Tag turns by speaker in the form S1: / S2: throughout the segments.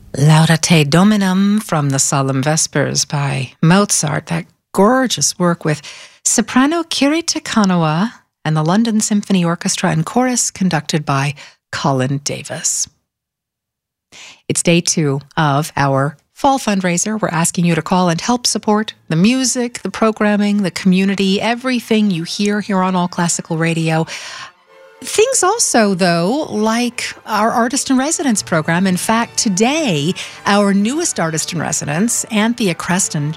S1: Laudate Dominum from the Solemn Vespers by Mozart, that gorgeous work with soprano Kirita Kanawa and the London Symphony Orchestra and Chorus conducted by Colin Davis. It's day 2 of our fall fundraiser. We're asking you to call and help support the music, the programming, the community, everything you hear here on All Classical Radio. Things also, though, like our Artist in Residence program. In fact, today, our newest Artist in Residence, Anthea Creston,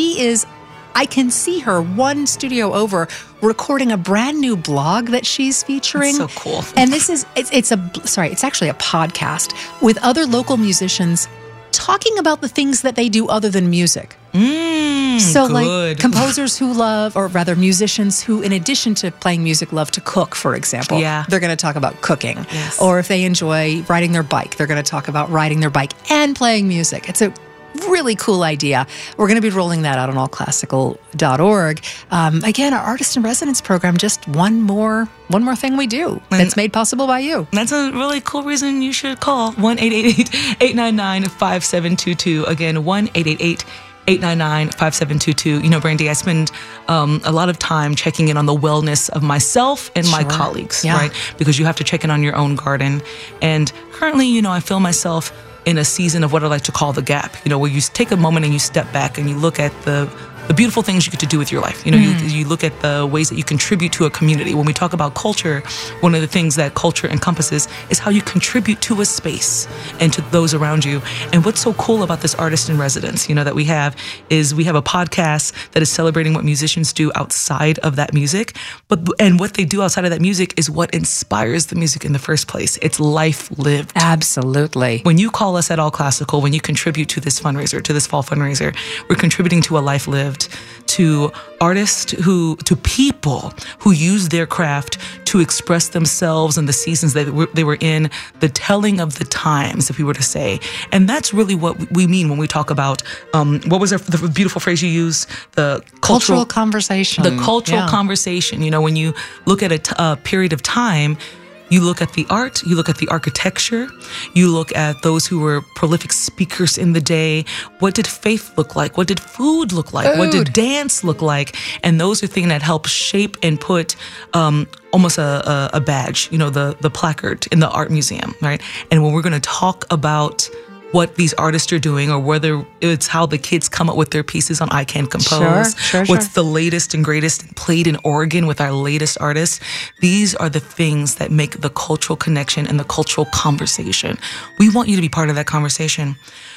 S1: I can see her one studio over recording a brand new blog that she's featuring.
S2: That's so cool.
S1: And it's actually a podcast with other local musicians talking about the things that they do other than music. So
S2: good.
S1: Like composers who love, or rather musicians who, in addition to playing music, love to cook, for example.
S2: Yeah.
S1: They're going to talk about cooking.
S2: Yes.
S1: Or if they enjoy riding their bike, they're going to talk about riding their bike and playing music. It's a really cool idea. We're going to be rolling that out on allclassical.org. Again, our Artist in Residence program, just one more thing we do that's made possible by you.
S2: That's a really cool reason you should call 1-888-899-5722. Again, 1-888-899-5722. You know, Brandy, I spend a lot of time checking in on the wellness of myself and my colleagues, right? Because you have to check in on your own garden. And currently, you know, I feel myself in a season of what I like to call the gap, you know, where you take a moment and you step back and you look at the beautiful things you get to do with your life. You know, you look at the ways that you contribute to a community. When we talk about culture, one of the things that culture encompasses is how you contribute to a space and to those around you. And what's so cool about this Artist in Residence, you know, that we have a podcast that is celebrating what musicians do outside of that music. And what they do outside of that music is what inspires the music in the first place. It's life lived.
S1: Absolutely.
S2: When you call us at All Classical, when you contribute to this fundraiser, to this fall fundraiser, we're contributing to a life lived, to artists to people who use their craft to express themselves and the seasons that they were in, the telling of the times, if we were to say. And that's really what we mean when we talk about, what was the beautiful phrase you used? The
S1: cultural conversation.
S2: The cultural conversation. You know, when you look at a period of time, you look at the art, you look at the architecture, you look at those who were prolific speakers in the day. What did faith look like? What did food look like? What did dance look like? And those are things that help shape and put almost a badge, you know, the placard in the art museum, right? And when we're going to talk about what these artists are doing, or whether it's how the kids come up with their pieces on I Can Compose, what's the latest and greatest played in Oregon with our latest artists. These are the things that make the cultural connection and the cultural conversation. We want you to be part of that conversation.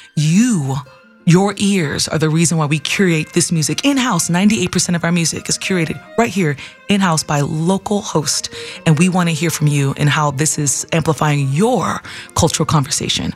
S2: Your ears are the reason why we curate this music in-house. 98% of our music is curated right here in-house by local hosts. And we want to hear from you and how this is amplifying your cultural conversation.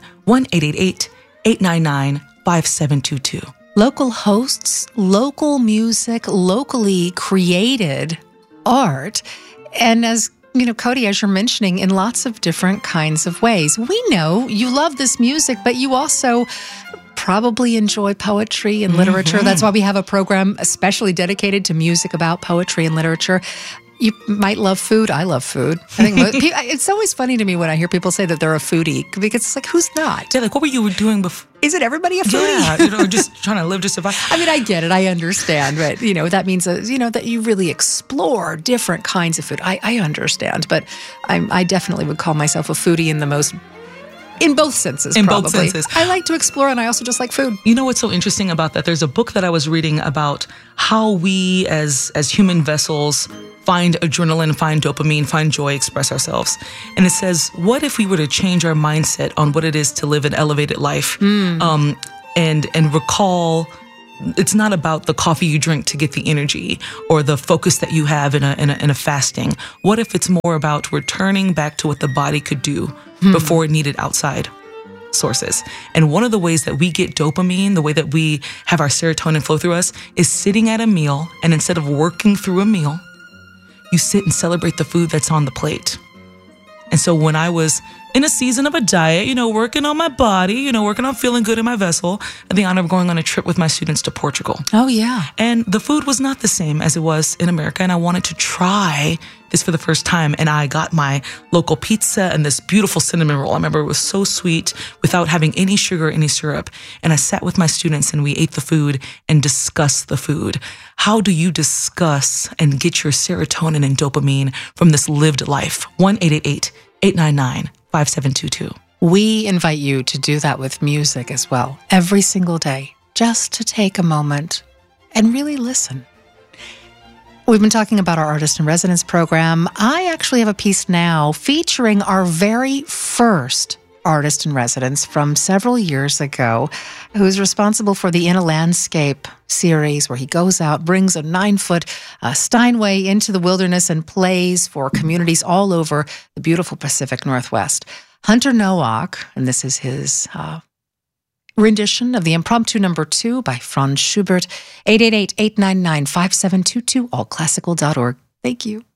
S2: 1-888-899-5722.
S1: Local hosts, local music, locally created art. And as you know, Cody, as you're mentioning, in lots of different kinds of ways. We know you love this music, but you also probably enjoy poetry and literature. That's why we have a program especially dedicated to music about poetry and literature. You might love food. I love food. I think it's always funny to me when I hear people say that they're a foodie, because it's like, who's not?
S2: Yeah, like what were you doing before?
S1: Isn't everybody a foodie?
S2: Yeah, you know, just trying to live to survive.
S1: I mean, I get it. I understand. But, you know, that means, that you really explore different kinds of food. I understand. But I definitely would call myself a foodie in both senses, probably.
S2: Both senses.
S1: I like to explore, and I also just like food.
S2: You know what's so interesting about that? There's a book that I was reading about how we as human vessels find adrenaline, find dopamine, find joy, express ourselves. And it says, what if we were to change our mindset on what it is to live an elevated life, and recall it's not about the coffee you drink to get the energy or the focus that you have in a fasting. What if it's more about returning back to what the body could do before it needed outside sources? And one of the ways that we get dopamine, the way that we have our serotonin flow through us, is sitting at a meal, and instead of working through a meal, you sit and celebrate the food that's on the plate. And so when I was in a season of a diet, working on my body, working on feeling good in my vessel. I had the honor of going on a trip with my students to Portugal.
S1: Oh, yeah.
S2: And the food was not the same as it was in America. And I wanted to try this for the first time. And I got my local pizza and this beautiful cinnamon roll. I remember it was so sweet without having any sugar, any syrup. And I sat with my students and we ate the food and discussed the food. How do you discuss and get your serotonin and dopamine from this lived life? 1-888-899-5722.
S1: We invite you to do that with music as well, every single day, just to take a moment and really listen. We've been talking about our Artist in Residence program. I actually have a piece now featuring our very first artist in residence from several years ago, who's responsible for the In a Landscape series, where he goes out, brings a 9-foot Steinway into the wilderness and plays for communities all over the beautiful Pacific Northwest. Hunter Nowak, and this is his rendition of the Impromptu No. 2 by Franz Schubert, 888-899-5722, allclassical.org. Thank you.